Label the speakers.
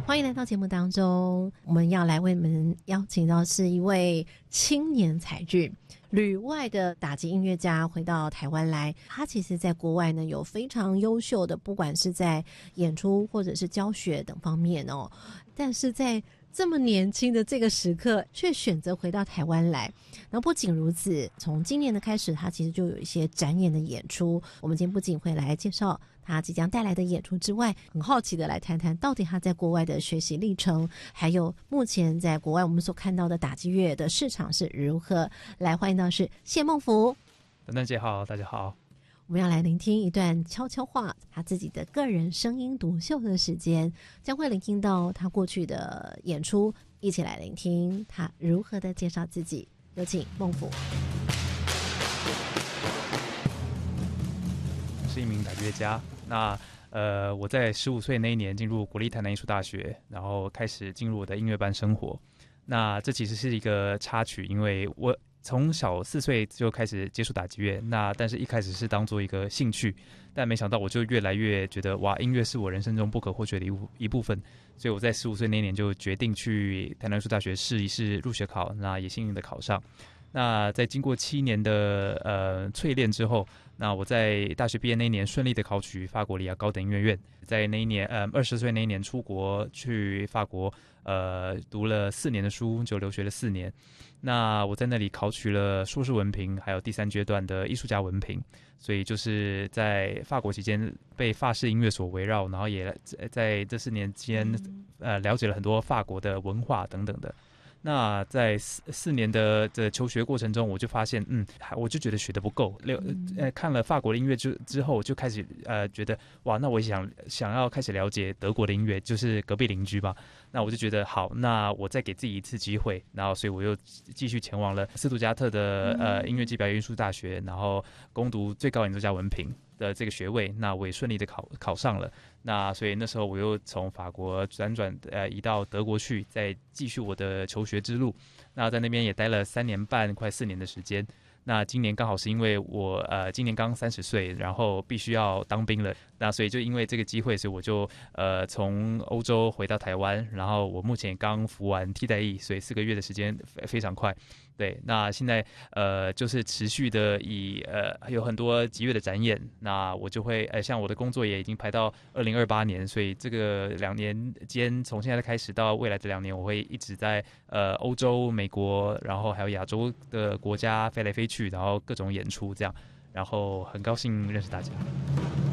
Speaker 1: 欢迎来到节目当中，我们要来为你们邀请到是一位青年才俊，旅外的打击音乐家回到台湾来。他其实在国外呢有非常优秀的，不管是在演出或者是教学等方面哦，但是在这么年轻的这个时刻却选择回到台湾来。然后不仅如此，从今年的开始他其实就有一些展演的演出，我们今天不仅会来介绍他即将带来的演出之外，很好奇的来谈谈到底他在国外的学习历程，还有目前在国外我们所看到的打击乐的市场是如何。来欢迎到是谢孟福。
Speaker 2: 等等姐好，大家好。
Speaker 1: 我们要来聆听一段悄悄话，他自己的个人声音独秀的时间，将会聆听到他过去的演出，一起来聆听他如何的介绍自己。有请孟福。
Speaker 2: 我是一名打击乐家。那我在15岁那一年进入国立台南艺术大学，然后开始进入我的音乐班生活。那这其实是一个插曲，因为我从小4岁就开始接触打击乐，但是一开始是当做一个兴趣，但没想到我就越来越觉得哇，音乐是我人生中不可或缺的一部分，所以我在15岁那年就决定去台南艺术大学试一试入学考，那也幸运的考上。那在经过7年的淬炼之后，那我在大学毕业那一年顺利的考取法国里亚高等音乐院，在那一年20岁那一年出国去法国读了4年的书，就留学了4年。那我在那里考取了硕士文凭，还有第3阶段的艺术家文凭，所以就是在法国期间被法式音乐所围绕，然后也在这4年间了解了很多法国的文化等等的。那在4年的求学过程中，我就发现，我就觉得学得不够。看了法国的音乐之后，就开始觉得，哇，那我想要开始了解德国的音乐，就是隔壁邻居嘛。那我就觉得好，那我再给自己一次机会，然后所以我又继续前往了斯图加特的音乐暨表演艺术大学，然后攻读最高演奏家文凭的这个学位，那我也顺利的考上了。那所以那时候我又从法国辗转移到德国去，再继续我的求学之路。那在那边也待了3年半，快4年的时间。那今年刚好是因为我今年刚30岁，然后必须要当兵了，那所以就因为这个机会，所以我就从欧洲回到台湾，然后我目前刚服完替代役，所以4个月的时间非常快。对，那现在就是持续的有很多击乐的展演，那我就会像我的工作也已经排到2028年，所以这个2年间，从现在开始到未来的2年，我会一直在欧洲、美国，然后还有亚洲的国家飞来飞去，然后各种演出这样，然后很高兴认识大家。